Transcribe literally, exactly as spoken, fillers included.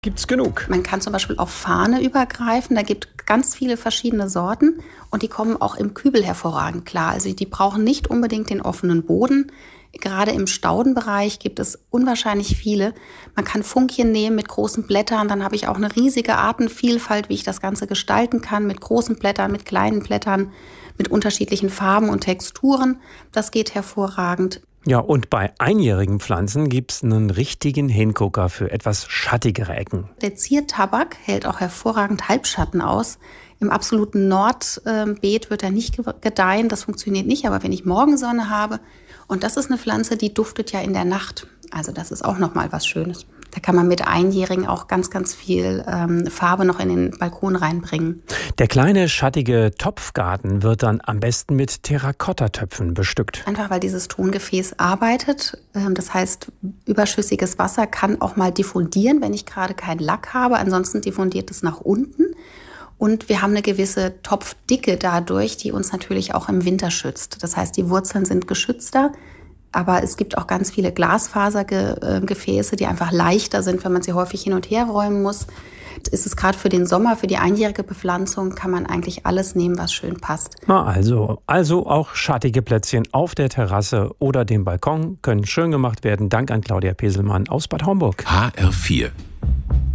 Gibt's genug. Man kann zum Beispiel auf Fahne übergreifen. Da gibt es ganz viele verschiedene Sorten und die kommen auch im Kübel hervorragend klar. Also die brauchen nicht unbedingt den offenen Boden. Gerade im Staudenbereich gibt es unwahrscheinlich viele. Man kann Funkchen nehmen mit großen Blättern. Dann habe ich auch eine riesige Artenvielfalt, wie ich das Ganze gestalten kann. Mit großen Blättern, mit kleinen Blättern, mit unterschiedlichen Farben und Texturen. Das geht hervorragend. Ja, und bei einjährigen Pflanzen gibt's einen richtigen Hingucker für etwas schattigere Ecken. Der Ziertabak hält auch hervorragend Halbschatten aus. Im absoluten Nordbeet wird er nicht gedeihen, das funktioniert nicht. Aber wenn ich Morgensonne habe, und das ist eine Pflanze, die duftet ja in der Nacht. Also das ist auch nochmal was Schönes. Da kann man mit Einjährigen auch ganz, ganz viel ähm, Farbe noch in den Balkon reinbringen. Der kleine, schattige Topfgarten wird dann am besten mit Terrakottatöpfen bestückt. Einfach weil dieses Tongefäß arbeitet. Ähm, das heißt, überschüssiges Wasser kann auch mal diffundieren, wenn ich gerade keinen Lack habe. Ansonsten diffundiert es nach unten. Und wir haben eine gewisse Topfdicke dadurch, die uns natürlich auch im Winter schützt. Das heißt, die Wurzeln sind geschützter. Aber es gibt auch ganz viele Glasfasergefäße, die einfach leichter sind, wenn man sie häufig hin und her räumen muss. Ist es gerade für den Sommer, für die einjährige Bepflanzung, kann man eigentlich alles nehmen, was schön passt. Na also, also auch schattige Plätzchen auf der Terrasse oder dem Balkon können schön gemacht werden. Dank an Claudia Peselmann aus Bad Homburg. H R vier